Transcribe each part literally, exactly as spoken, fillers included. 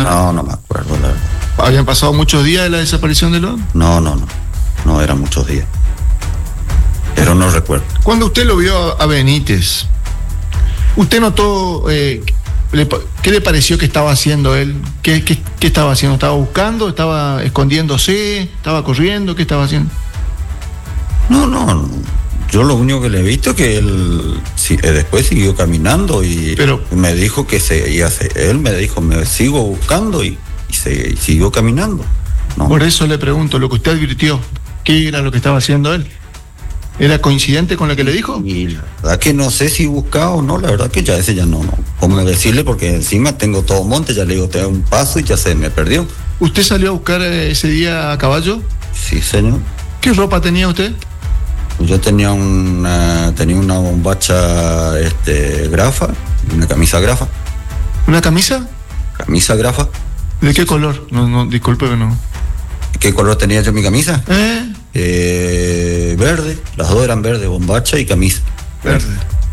No, no, no me acuerdo, la verdad. ¿Habían pasado muchos días de la desaparición de Loa? No, no, no. No eran muchos días. Pero no recuerdo. Cuando usted lo vio a Benítez, ¿usted notó eh, le, qué le pareció que estaba haciendo él? ¿Qué, qué, ¿Qué estaba haciendo? ¿Estaba buscando? ¿Estaba escondiéndose? ¿Estaba corriendo? ¿Qué estaba haciendo? No, no, no. Yo lo único que le he visto es que él sí, después siguió caminando y Pero, me dijo que se iba a hacer. Él me dijo, me sigo buscando y, y, se, y siguió caminando. No. Por eso le pregunto, lo que usted advirtió, ¿qué era lo que estaba haciendo él? ¿Era coincidente con lo que le dijo? Y la verdad que no sé si buscaba o no, la verdad que ya ese ya no, no. ¿Cómo decirle? Porque encima tengo todo monte, ya le digo, te da un paso y ya se me perdió. ¿Usted salió a buscar ese día a caballo? Sí, señor. ¿Qué ropa tenía usted? Yo tenía una, tenía una bombacha este, grafa, una camisa grafa. ¿Una camisa? Camisa grafa. ¿De qué color? No, no, disculpe que no. ¿Qué color tenía yo mi camisa? ¿Eh? Eh, verde, las dos eran verdes, bombacha y camisa. Verde.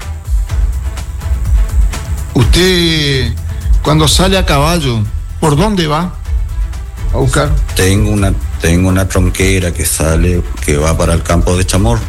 Usted, cuando sale a caballo, ¿por dónde va a buscar? Tengo una, tengo una tronquera que sale, que va para el campo de Chamorro.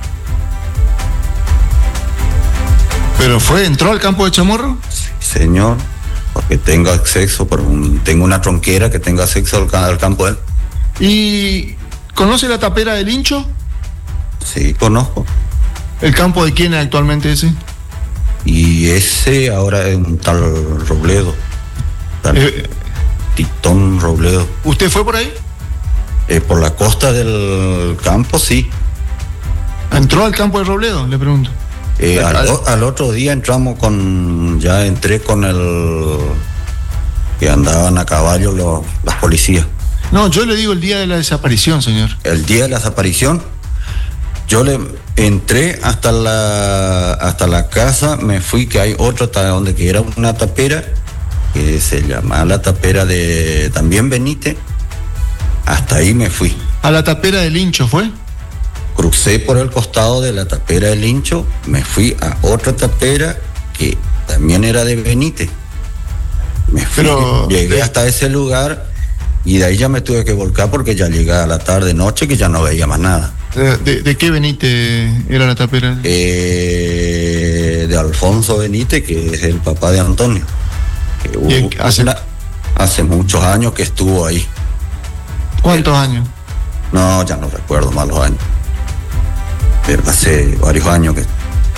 ¿Pero fue, entró al campo de Chamorro? Sí, señor, porque tengo acceso, por un, tengo una tronquera que tengo acceso al, al campo de él. ¿Y conoce la tapera del Hincho? Sí, conozco. ¿El campo de quién es actualmente ese? Y ese ahora es un tal Robledo. Tal Eh, Titón Robledo. ¿Usted fue por ahí? Eh, por la costa del campo, sí. ¿Entró al campo de Robledo? Le pregunto. Eh, al, al otro día entramos con, ya entré con el que andaban a caballo los, las policías. No, yo le digo el día de la desaparición, señor. El día de la desaparición, yo le entré hasta la hasta la casa, me fui, que hay otra donde que era una tapera, que se llamaba la tapera de también Benítez, hasta ahí me fui. ¿A la tapera del Hincho fue? Crucé por el costado de la tapera del Hincho, me fui a otra tapera que también era de Benítez. Me fui, Pero, llegué de... hasta ese lugar y de ahí ya me tuve que volcar porque ya llegué a la tarde, noche, que ya no veía más nada. ¿De, de, de qué Benítez era la tapera? Eh, de Alfonso Benítez, que es el papá de Antonio. Que hubo, hace... Una, hace muchos años que estuvo ahí. ¿Cuántos años? No, ya no recuerdo más los años. Pero hace varios años que...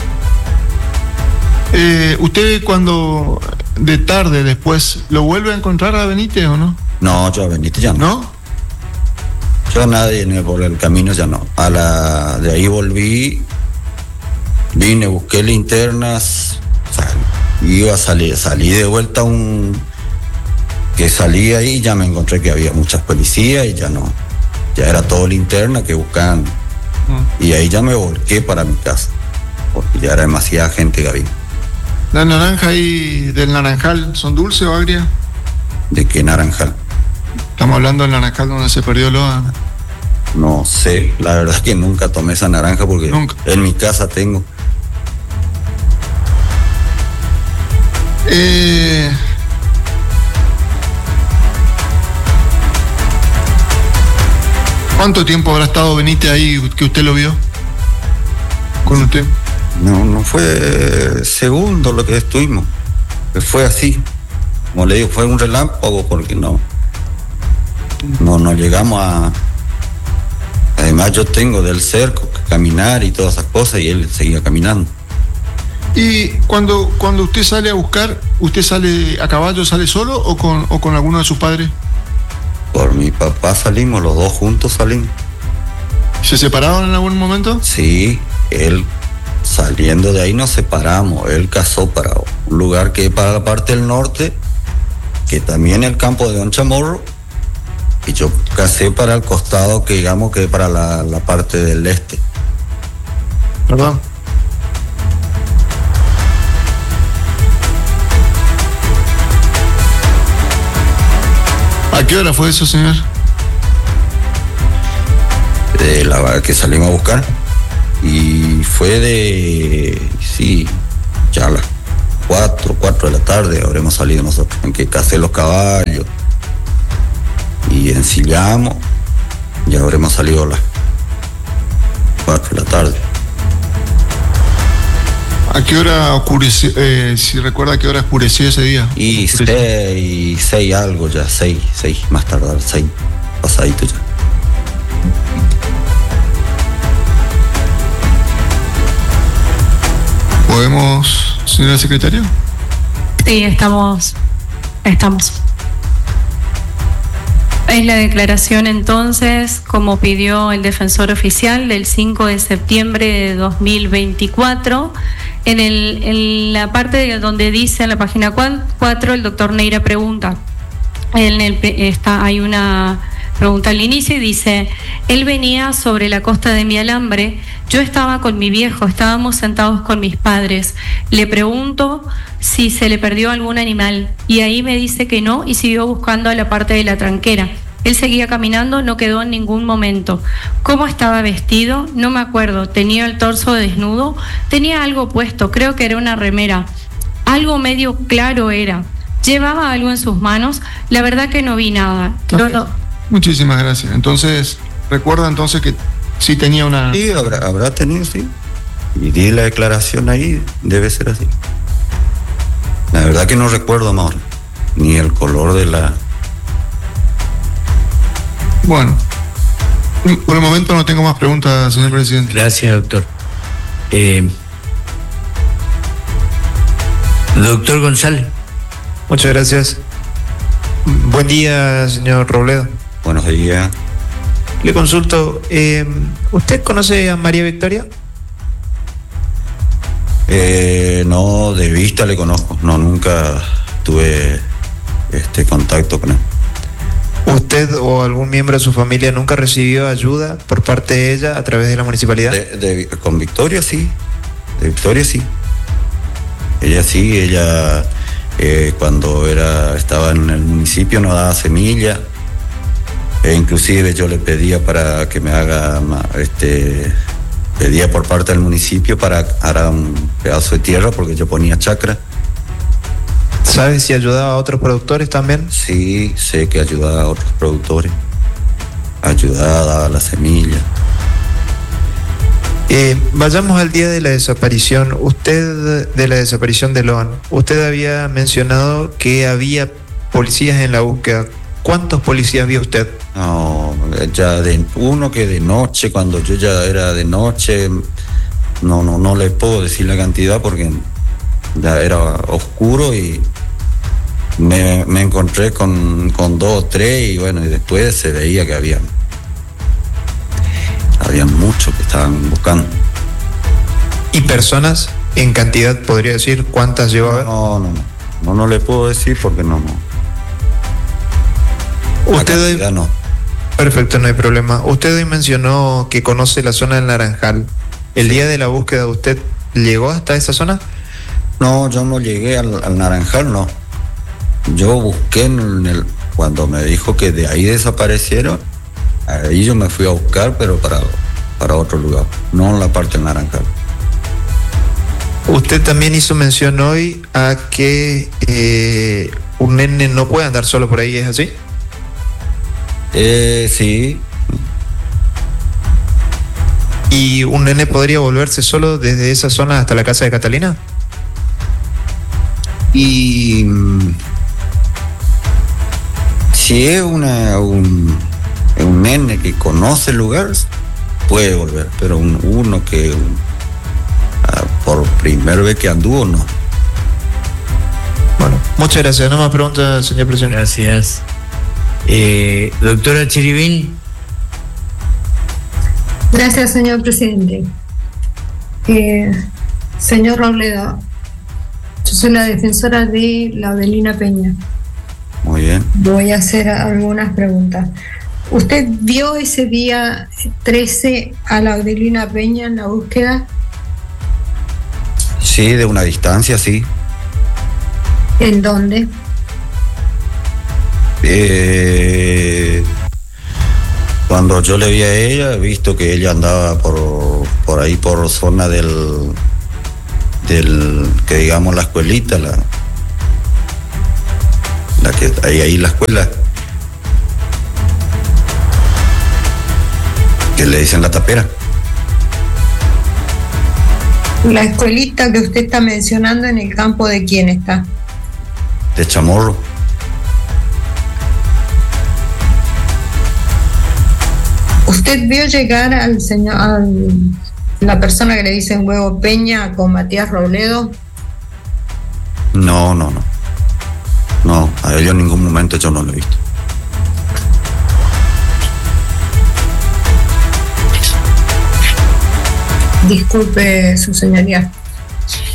Eh, ¿Usted cuando de tarde después lo vuelve a encontrar a Benítez o no? No, yo a Benítez ya no. ¿No? Yo a nadie por el camino ya no. A la de ahí volví, vine, busqué linternas, sal, iba a salir, salí de vuelta un que salí ahí y ya me encontré que había muchas policías y ya no, ya era todo linterna que buscaban. Mm. Y ahí ya me volqué para mi casa, porque ya era demasiada gente que había. ¿La naranja ahí del Naranjal son dulce o agria? ¿De qué Naranjal? Estamos hablando del Naranjal donde se perdió Loa. No sé, la verdad es que nunca tomé esa naranja porque nunca. En mi casa tengo. Eh... ¿Cuánto tiempo habrá estado Benítez ahí que usted lo vio? ¿Con usted? No, no fue segundo lo que estuvimos. Fue así. Como le digo, fue un relámpago porque no. No, no llegamos a. Además, yo tengo del cerco que caminar y todas esas cosas y él seguía caminando. Y cuando, cuando usted sale a buscar, ¿usted sale a caballo, sale solo o con, o con alguno de sus padres? Por mi papá salimos, los dos juntos salimos. ¿Se separaron en algún momento? Sí, él saliendo de ahí nos separamos. Él casó para un lugar que es para la parte del norte, que también es el campo de Don Chamorro, y yo casé para el costado que digamos que es para la, la parte del este. ¿Perdón? ¿A qué hora fue eso, señor? De la hora que salimos a buscar. Y fue de... Sí, ya la... cuatro, cuatro de la tarde habremos salido nosotros, en que casé los caballos y ensillamos, ya habremos salido a las cuatro de la tarde. ¿A qué hora oscureció, eh, si recuerda a qué hora oscureció ese día? Y seis, seis algo ya, seis, seis, más tardar, seis, pasadito ya. ¿Podemos, señora secretaria? Sí, estamos, estamos. Es la declaración entonces, como pidió el defensor oficial, del cinco de septiembre de dos mil veinticuatro. En, el, en la parte de donde dice, en la página cuatro, el doctor Neira pregunta. En el, está, hay una pregunta al inicio y dice: él venía sobre la costa de Mi Alambre, yo estaba con mi viejo, estábamos sentados con mis padres. Le pregunto si se le perdió algún animal y ahí me dice que no y siguió buscando a la parte de la tranquera. Él seguía caminando, no quedó en ningún momento. ¿Cómo estaba vestido? No me acuerdo. ¿Tenía el torso desnudo? Tenía algo puesto, creo que era una remera. Algo medio claro era. ¿Llevaba algo en sus manos? La verdad que no vi nada. Okay. No... Muchísimas gracias. Entonces, recuerda entonces que sí tenía una... Sí, habrá, habrá tenido, sí. Y di la declaración ahí, debe ser así. La verdad que no recuerdo, amor, ni el color de la... Bueno, por el momento no tengo más preguntas, señor presidente. Gracias, doctor. Eh, doctor González. Muchas gracias. Buen día, señor Robledo. Buenos días. Le consulto, eh, ¿usted conoce a María Victoria? Eh, no, de vista le conozco. No, nunca tuve este contacto con él. ¿Usted o algún miembro de su familia nunca recibió ayuda por parte de ella a través de la municipalidad? De, de, con Victoria sí, de Victoria sí. Ella sí, ella eh, cuando era estaba en el municipio nos daba semilla. E inclusive yo le pedía para que me haga, este, pedía por parte del municipio para hará un pedazo de tierra porque yo ponía chacra. ¿Sabes si ayudaba a otros productores también? Sí, sé que ayudaba a otros productores. Ayudaba, daba la semilla. Eh, vayamos al día de la desaparición. Usted, de la desaparición de Loan, usted había mencionado que había policías en la búsqueda. ¿Cuántos policías vio usted? No, ya de uno que de noche, cuando yo ya era de noche, no, no, no le puedo decir la cantidad porque ya era oscuro y me, me encontré con, con dos o tres y bueno, y después se veía que había, había muchos que estaban buscando. ¿Y personas en cantidad podría decir cuántas llevaba? No, no, no, no, no le puedo decir porque no, no. Usted hoy, no. Perfecto, no hay problema. Usted hoy mencionó que conoce la zona del Naranjal. ¿El sí. día de la búsqueda usted llegó hasta esa zona? No, yo no llegué al, al Naranjal, no. Yo busqué en el, cuando me dijo que de ahí desaparecieron, ahí yo me fui a buscar, pero para, para otro lugar, no en la parte del Naranjal. Usted también hizo mención hoy a que eh, un nene no puede andar solo por ahí, ¿es así? Eh, sí. ¿Y un nene podría volverse solo desde esa zona hasta la casa de Catalina? Y si es una, un, un nene que conoce el lugar, puede volver, pero un, uno que un, por primera vez que anduvo, no. Bueno, muchas gracias. No más preguntas, señor presidente. Gracias. Eh, doctora Chiribín. Gracias, señor presidente. Eh, señor Robledo, yo soy la defensora de la Adelina Peña. Muy bien. Voy a hacer algunas preguntas. ¿Usted vio ese día trece a la Adelina Peña en la búsqueda? Sí, de una distancia, sí. ¿En dónde? Eh, cuando yo le vi a ella, he visto que ella andaba por, por ahí, por zona del del, que digamos la escuelita, la, la que hay ahí la escuela, que le dicen la tapera. La escuelita que usted está mencionando, ¿en el campo de quién está? De Chamorro. ¿Usted vio llegar al señor, a la persona que le dicen Huevo Peña con Matías Robledo? No, no, no. No, a ellos en ningún momento yo no lo he visto. Disculpe, su señoría.